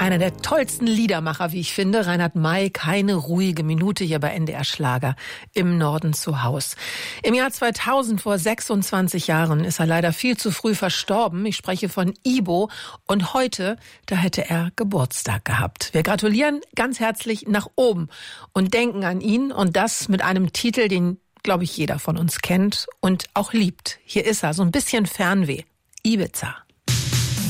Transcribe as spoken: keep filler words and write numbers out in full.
Einer der tollsten Liedermacher, wie ich finde, Reinhard May, keine ruhige Minute hier bei N D R Schlager im Norden zu Haus. Im Jahr zweitausend, vor sechsundzwanzig Jahren, ist er leider viel zu früh verstorben. Ich spreche von Ibo und heute, da hätte er Geburtstag gehabt. Wir gratulieren ganz herzlich nach oben und denken an ihn und das mit einem Titel, den, glaube ich, jeder von uns kennt und auch liebt. Hier ist er, so ein bisschen Fernweh, Ibiza.